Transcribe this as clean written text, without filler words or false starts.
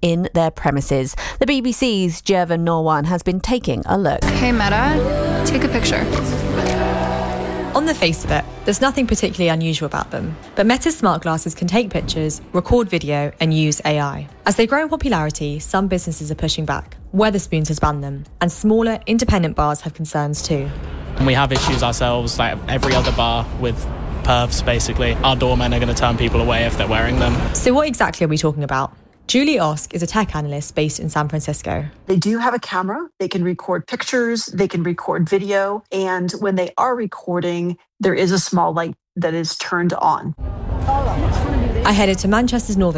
in their premises. The BBC's Jervan Norwan has been taking a look. Hey Meta, take a picture. On the face of it, there's nothing particularly unusual about them. But Meta's smart glasses can take pictures, record video, and use AI. As they grow in popularity, some businesses are pushing back. Wetherspoons has banned them, and smaller, independent bars have concerns too. We have issues ourselves, like every other bar, with pervs, basically. Our doormen are going to turn people away if they're wearing them. So what exactly are we talking about? Julie Osk is a tech analyst based in San Francisco. They do have a camera. They can record pictures. They can record video. And when they are recording, there is a small light that is turned on. I headed to Manchester's Northern